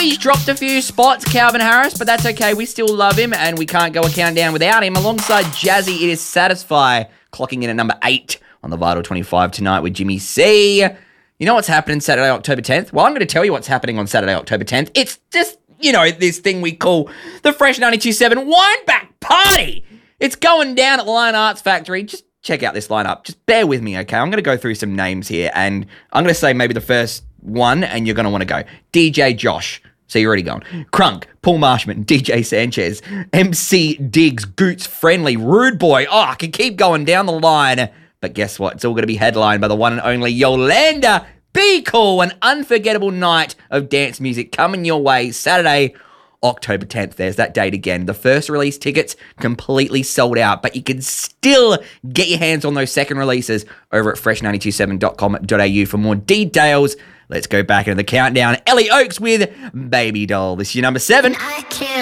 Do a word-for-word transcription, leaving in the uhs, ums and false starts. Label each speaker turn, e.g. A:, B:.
A: He's dropped a few spots, Calvin Harris, but that's okay. We still love him, and we can't go a countdown without him. Alongside Jazzy, it is Satisfy, clocking in at number eight on the Vital twenty-five tonight with Jimmy C. You know what's happening Saturday, October tenth? Well, I'm going to tell you what's happening on Saturday, October tenth. It's just, you know, this thing we call the Fresh ninety-two point seven Wineback Party. It's going down at the Lion Arts Factory. Just check out this lineup. Just bear with me, okay? I'm going to go through some names here, and I'm going to say maybe the first one, and you're going to want to go. D J Josh. So you're already gone. Crunk, Paul Marshman, D J Sanchez, M C Diggs, Goots Friendly, Rude Boy. Oh, I can keep going down the line. But guess what? It's all going to be headlined by the one and only Yolanda. Be cool. An unforgettable night of dance music coming your way Saturday, October tenth. There's that date again. The first release tickets completely sold out, but you can still get your hands on those second releases over at fresh nine two seven dot com dot a u for more details. Let's go back into the countdown. Ellie Oaks with Baby Doll. This is your number seven. I can't